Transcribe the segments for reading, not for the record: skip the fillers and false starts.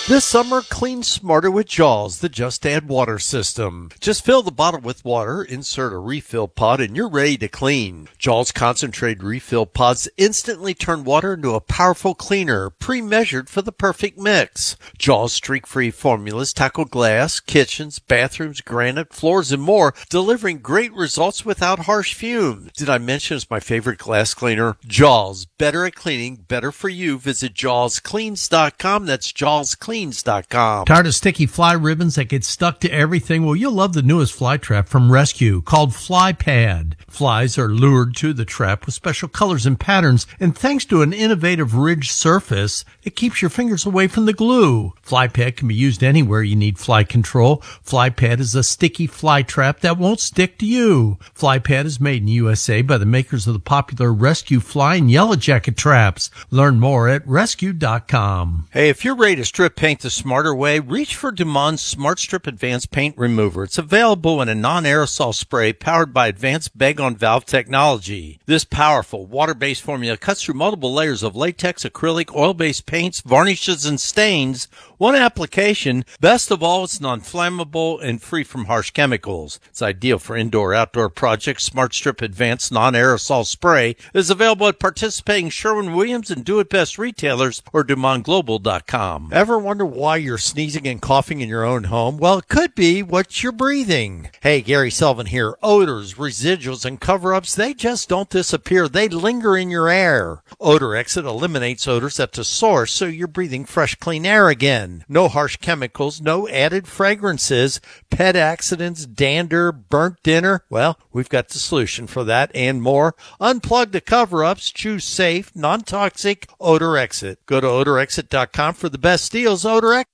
This summer, clean smarter with Jaws, the Just Add Water system. Just fill the bottle with water, insert a refill pod, and you're ready to clean. Jaws concentrated refill pods instantly turn water into a powerful cleaner, pre-measured for the perfect mix. Jaws streak-free formulas tackle glass, kitchens, bathrooms, granite, floors, and more, delivering great results without harsh fumes. Did I mention it's my favorite glass cleaner? Jaws, better at cleaning, better for you. Visit JawsCleans.com. That's JawsCleans.com. Tired of sticky fly ribbons that get stuck to everything? Well, you'll love the newest fly trap from Rescue called Fly Pad. Flies are lured to the trap with special colors and patterns, and thanks to an innovative ridged surface, it keeps your fingers away from the glue. Fly Pad can be used anywhere you need fly control. Fly Pad is a sticky fly trap that won't stick to you. Fly Pad is made in USA by the makers of the popular Rescue Fly and Yellow Jacket traps. Learn more at rescue.com. Hey, if you're ready to strip paint the smarter way, reach for Dumont Smart Strip Advanced Paint Remover. It's available in a non-aerosol spray powered by advanced bag-on-valve technology. This powerful water-based formula cuts through multiple layers of latex, acrylic, oil-based paints, varnishes, and stains. One application. Best of all, it's non-flammable and free from harsh chemicals. It's ideal for indoor-outdoor projects. Smart Strip Advanced Non-Aerosol Spray is available at participating Sherwin-Williams and Do It Best retailers or DumontGlobal.com. Ever wonder why you're sneezing and coughing in your own home? Well, it could be what you're breathing. Hey, Gary Sullivan here. Odors, residuals, and cover-ups, they just don't disappear. They linger in your air. Odor Exit eliminates odors at the source, so you're breathing fresh, clean air again. No harsh chemicals, no added fragrances, pet accidents, dander, burnt dinner. Well, we've got the solution for that and more. Unplug the cover-ups. Choose safe, non-toxic Odor Exit. Go to odorexit.com for the best deals. Odor Exit.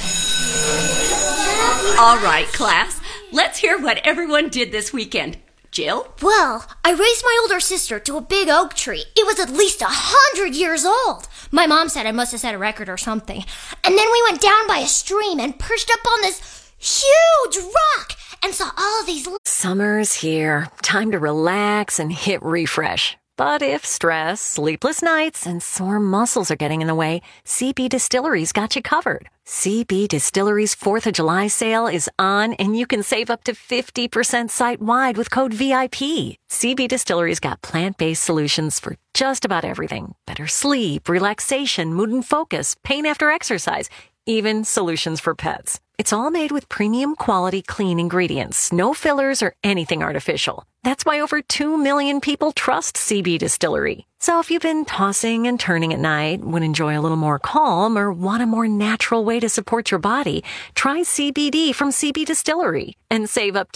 All right, class. Let's hear what everyone did this weekend. Jill? Well, I raised my older sister to a big oak tree. It was at least 100 years old. My mom said I must have set a record or something. And then we went down by a stream and perched up on this huge rock and saw all of these... Summer's here. Time to relax and hit refresh. But if stress, sleepless nights, and sore muscles are getting in the way, CB Distillery's got you covered. CB Distillery's 4th of July sale is on, and you can save up to 50% site-wide with code VIP. CB Distillery's got plant-based solutions for just about everything. Better sleep, relaxation, mood and focus, pain after exercise, even solutions for pets. It's all made with premium quality clean ingredients, no fillers or anything artificial. That's why over 2 million people trust CB Distillery. So if you've been tossing and turning at night, would enjoy a little more calm, or want a more natural way to support your body, try CBD from CB Distillery and save up to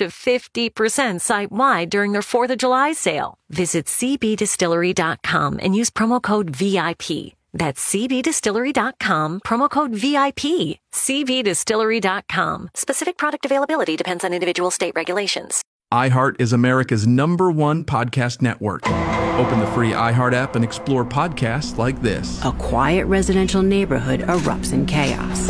50% site-wide during their 4th of July sale. Visit cbdistillery.com and use promo code VIP. That's cbdistillery.com, promo code VIP. cbdistillery.com. Specific product availability depends on individual state regulations. iHeart is America's #1 podcast network. Open the free iHeart app and explore podcasts like this. A quiet residential neighborhood erupts in chaos.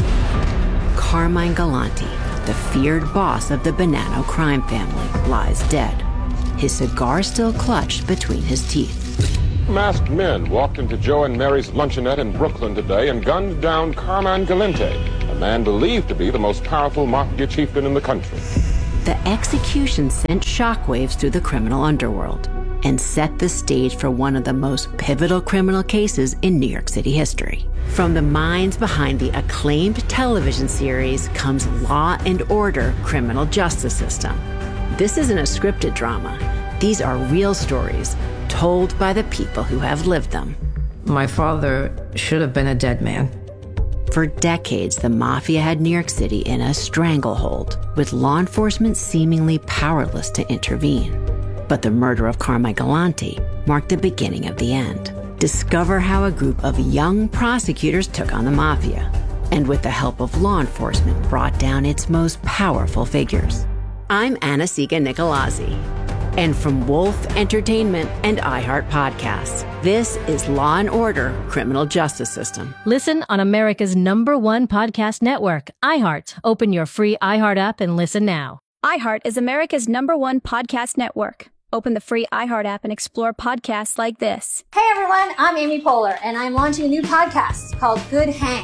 Carmine Galante, the feared boss of the Bonanno crime family, lies dead, his cigar still clutched between his teeth. Masked men walked into Joe and Mary's luncheonette in Brooklyn today and gunned down Carmine Galante, a man believed to be the most powerful mafia chieftain in the country. The execution sent shockwaves through the criminal underworld and set the stage for one of the most pivotal criminal cases in New York City history. From the minds behind the acclaimed television series comes Law and Order: Criminal Justice System. This isn't a scripted drama. These are real stories told by the people who have lived them. My father should have been a dead man. For decades, the mafia had New York City in a stranglehold, with law enforcement seemingly powerless to intervene. But the murder of Carmine Galante marked the beginning of the end. Discover how a group of young prosecutors took on the mafia, and with the help of law enforcement, brought down its most powerful figures. I'm Anna-Sigga Nicolazzi. And from Wolf Entertainment and iHeart Podcasts, this is Law & Order: Criminal Justice System. Listen on America's #1 podcast network, iHeart. Open your free iHeart app and listen now. iHeart is America's #1 podcast network. Open the free iHeart app and explore podcasts like this. Hey everyone, I'm Amy Poehler, and I'm launching a new podcast called Good Hang.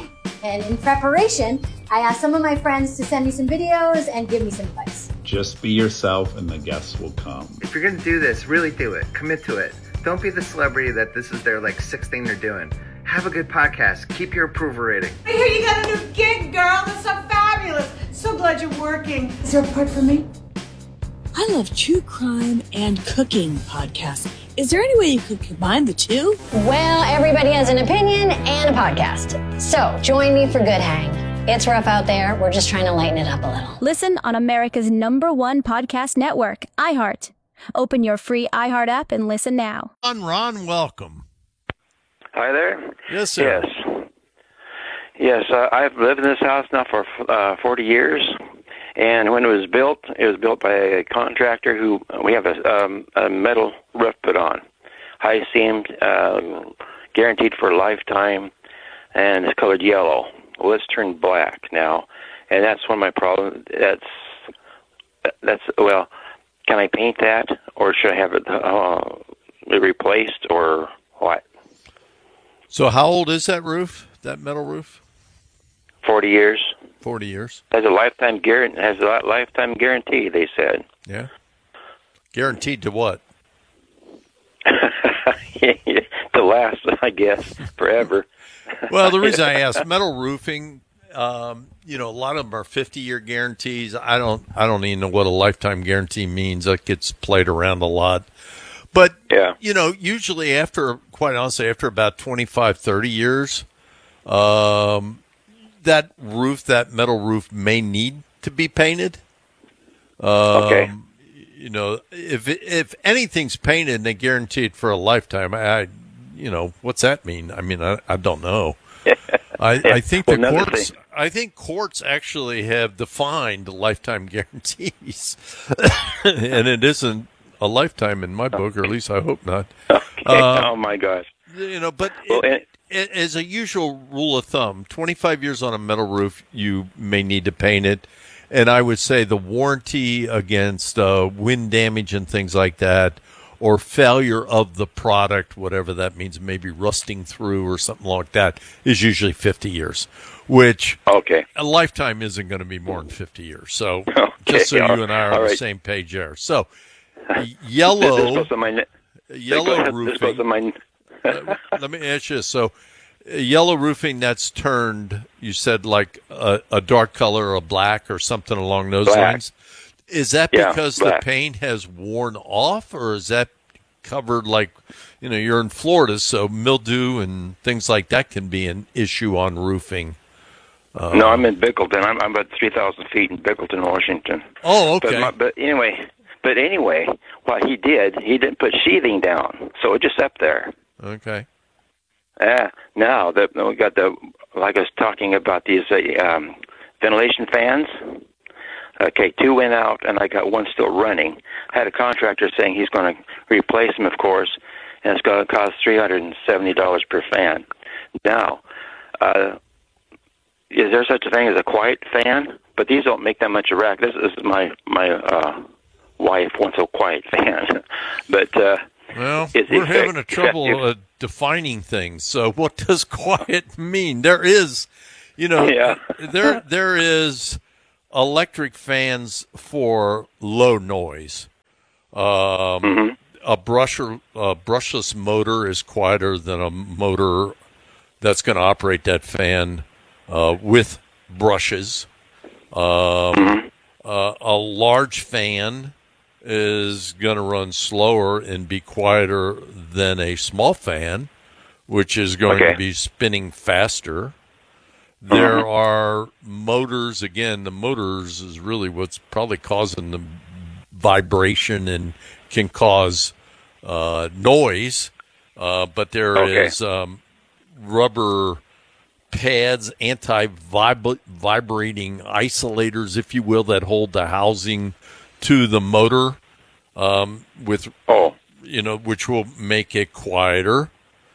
And in preparation, I asked some of my friends to send me some videos and give me some advice. Just be yourself and the guests will come. If you're going to do this, really do it. Commit to it. Don't be the celebrity that this is their sixth thing they're doing. Have a good podcast. Keep your approval rating. I hear you got a new gig, girl. That's so fabulous. So glad you're working. Is there a part for me? I love true crime and cooking podcasts. Is there any way you could combine the two? Well, everybody has an opinion and a podcast. So join me for Good Hang. It's rough out there. We're just trying to lighten it up a little. Listen on America's #1 podcast network, iHeart. Open your free iHeart app and listen now. Ron, welcome. Hi there. Yes, sir. Yes, I've lived in this house now for 40 years. And when it was built by a contractor who, we have a metal roof put on, high seamed, guaranteed for a lifetime, and it's colored yellow. Well, it's turned black now, and that's one of my problems. Well, can I paint that, or should I have it replaced, or what? So how old is that roof, that metal roof? 40 years. 40 years. Has a lifetime guarantee, they said. Yeah. Guaranteed to what? To last, I guess, forever. Well, the reason I asked, metal roofing, a lot of them are 50-year guarantees. I don't even know what a lifetime guarantee means. That gets played around a lot. But, usually quite honestly, after about 25, 30 years, that metal roof may need to be painted. Okay. If anything's painted and they guarantee it for a lifetime, what's that mean? I mean, I don't know. I think I think courts actually have defined lifetime guarantees, and it isn't a lifetime in my book, or at least I hope not. Okay. Oh my gosh. But as a usual rule of thumb, 25 years on a metal roof, you may need to paint it. And I would say the warranty against wind damage and things like that, or failure of the product, whatever that means, maybe rusting through or something like that, is usually 50 years, which a lifetime isn't going to be more than 50 years. So just so you and I are on the same page there. So yellow roofing. Let me ask you this. So yellow roofing that's turned, you said, like a dark color or a black or something along those lines. Is that because the paint has worn off, or is that covered you're in Florida, so mildew and things like that can be an issue on roofing? No, I'm in Bickleton. I'm about 3,000 feet in Bickleton, Washington. Oh, okay. But anyway, what he didn't put sheathing down, so it just up there. Okay. Now that we got like I was talking about these ventilation fans. Okay, 2 went out, and I got 1 still running. I had a contractor saying he's going to replace them, of course, and it's going to cost $370 per fan. Now, is there such a thing as a quiet fan? But these don't make that much of a rack. This is my wife wants a quiet fan, but we're having a trouble defining things. So, what does quiet mean? There is, there is electric fans for low noise. A brushless motor is quieter than a motor that's going to operate that fan with brushes. A large fan is going to run slower and be quieter than a small fan, which is going to be spinning faster. There are motors. Again, the motors is really what's probably causing the vibration and can cause noise. But there is rubber pads, anti-vibrating isolators, if you will, that hold the housing to the motor, which will make it quieter.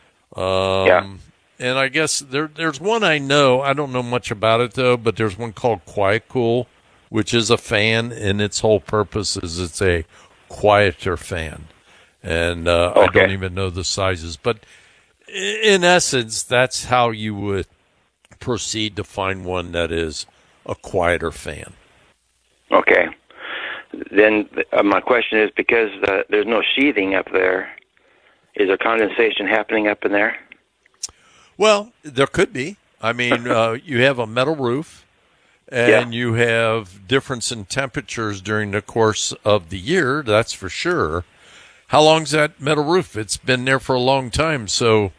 And I guess there's one I don't know much about it though, but there's one called Quiet Cool, which is a fan, and its whole purpose is it's a quieter fan. And I don't even know the sizes, but in essence, that's how you would proceed to find one that is a quieter fan. Okay. Then my question is, because there's no sheathing up there, is there condensation happening up in there? Well, there could be. I mean, you have a metal roof, and you have difference in temperatures during the course of the year, that's for sure. How long's that metal roof? It's been there for a long time, so,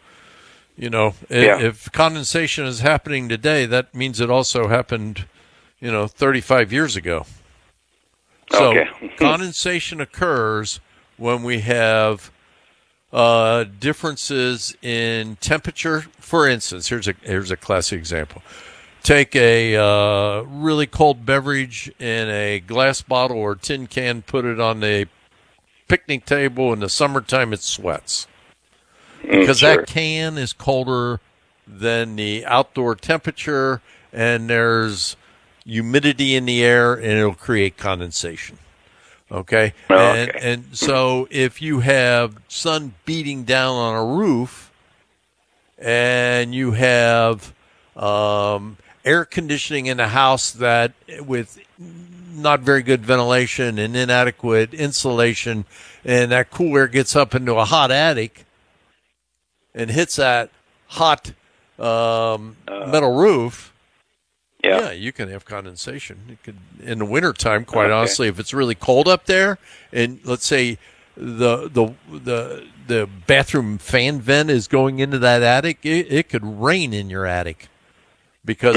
if condensation is happening today, that means it also happened, 35 years ago. So condensation occurs when we have differences in temperature. For instance, here's a classic example. Take a really cold beverage in a glass bottle or tin can, put it on the picnic table. In the summertime, it sweats because that can is colder than the outdoor temperature, and there's humidity in the air, and it'll create condensation. Okay? And so if you have sun beating down on a roof and you have air conditioning in a house that with not very good ventilation and inadequate insulation, and that cool air gets up into a hot attic and hits that hot metal roof, you can have condensation. It could, in the wintertime, quite honestly, if it's really cold up there, and let's say the bathroom fan vent is going into that attic, it could rain in your attic because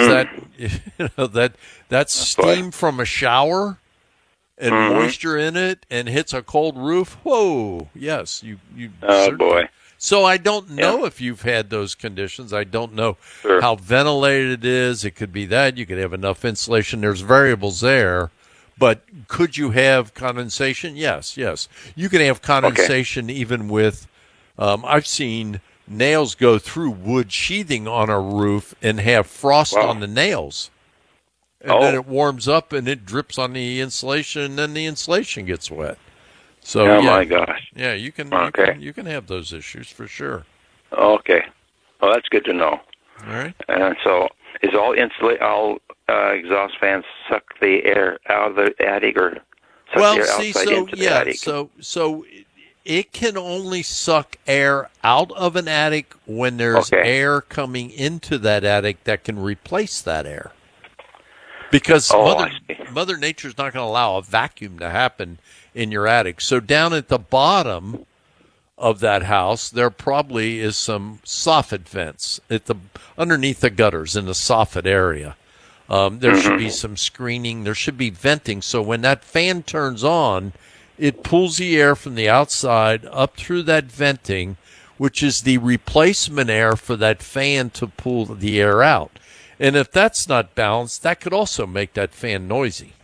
that steam from a shower and moisture in it and hits a cold roof. Whoa, yes, you. Oh boy. So I don't know if you've had those conditions. I don't know how ventilated it is. It could be that. You could have enough insulation. There's variables there. But could you have condensation? Yes. You can have condensation even with, I've seen nails go through wood sheathing on a roof and have frost on the nails. And then it warms up and it drips on the insulation, and then the insulation gets wet. So, my gosh. Yeah, you can have those issues for sure. Okay. Well, that's good to know. All right. And so is all exhaust fans suck the air out of the attic or suck the air outside into the attic? So it can only suck air out of an attic when there's air coming into that attic that can replace that air. Because Mother Nature's not going to allow a vacuum to happen in your attic. So down at the bottom of that house, there probably is some soffit vents underneath the gutters in the soffit area. There should be some screening. There should be venting. So when that fan turns on, it pulls the air from the outside up through that venting, which is the replacement air for that fan to pull the air out. And if that's not balanced, that could also make that fan noisy.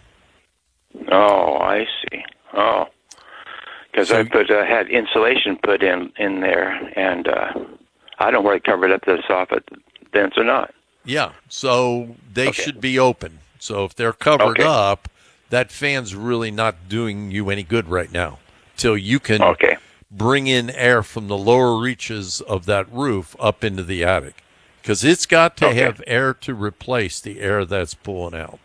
Oh, I see. Oh, because I had insulation put in there, and I don't know where I covered up the soffit vents or not. Yeah, so they should be open. So if they're covered up, that fan's really not doing you any good right now till you can bring in air from the lower reaches of that roof up into the attic. Because it's got to have air to replace the air that's pulling out.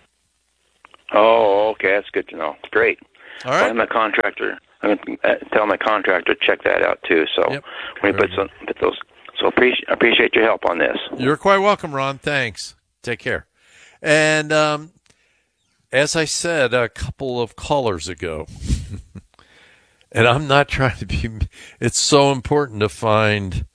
Oh, okay. That's good to know. Great. All right. I'm tell my contractor to check that out, too. So we put those. So appreciate your help on this. You're quite welcome, Ron. Thanks. Take care. And as I said a couple of callers ago, and I'm not trying to be, it's so important to find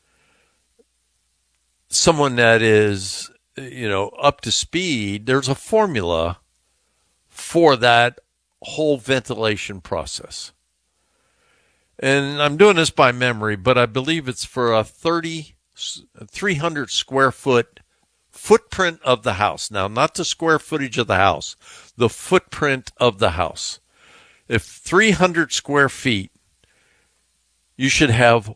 someone that is, up to speed. There's a formula for that whole ventilation process. And I'm doing this by memory, but I believe it's for a 300 square foot footprint of the house. Now, not the square footage of the house, the footprint of the house. If 300 square feet, you should have,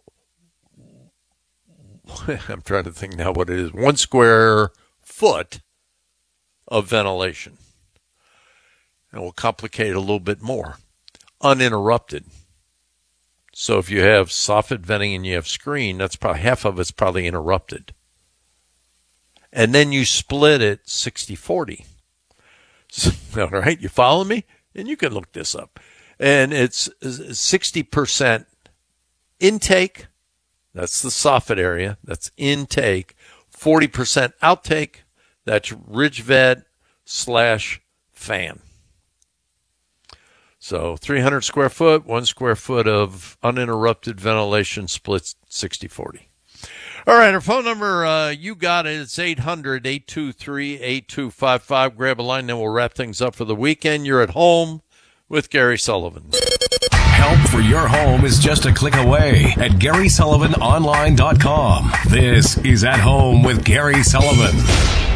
I'm trying to think now what it is, 1 square foot of ventilation. And we'll complicate it a little bit more. Uninterrupted. So if you have soffit venting and you have screen, that's probably half of it's probably interrupted. and then you split it 60-40. All right, you follow me? And you can look this up. And it's 60% intake. That's the soffit area. That's intake. 40% outtake. That's ridge vent / fan. So 300 square foot, 1 square foot of uninterrupted ventilation, splits 60-40. All right, our phone number, you got it. It's 800-823-8255. Grab a line, then we'll wrap things up for the weekend. You're at home with Gary Sullivan. Help for your home is just a click away at GarySullivanOnline.com. This is At Home with Gary Sullivan.